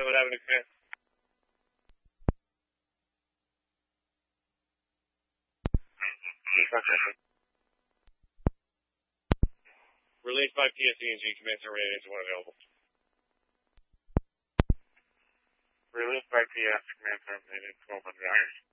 What happened to Chris? Released by PSE&G, commence radios when available. Released by PS, commence radios 1200 hours.